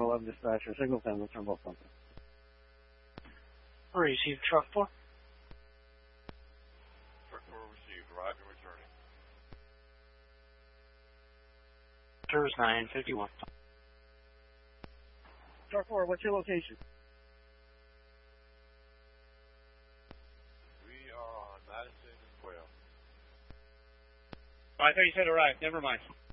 11 dispatcher, signal 10, return both something. Received truck 4. Truck 4 received, arriving, returning. Tours 951. Truck 4, what's your location? We are on Madison and Quail. Oh, I thought you said arrived. Never mind.